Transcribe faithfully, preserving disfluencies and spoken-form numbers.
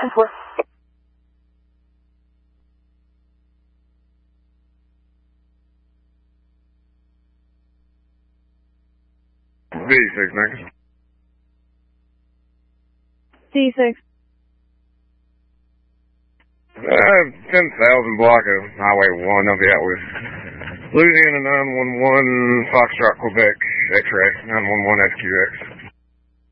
ten four. D six, next. D six. Uh, ten thousand block of Highway one, I'll be out with Louisiana nine one one, Foxtrot, Quebec, X-ray, nine one one S Q X.